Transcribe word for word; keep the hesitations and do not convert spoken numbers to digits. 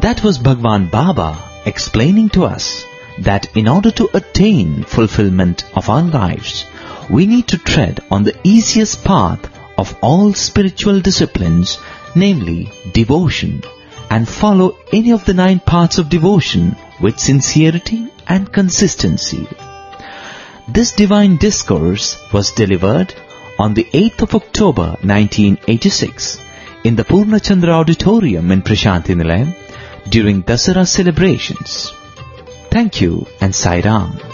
That was Bhagwan Baba explaining to us that in order to attain fulfillment of our lives, we need to tread on the easiest path of all spiritual disciplines, namely devotion, and follow any of the nine paths of devotion with sincerity and consistency. This divine discourse was delivered on the eighth of October nineteen eighty-six in the Purna Chandra Auditorium in Prashanti Nilayam during Dasara celebrations. Thank you and Sai Ram.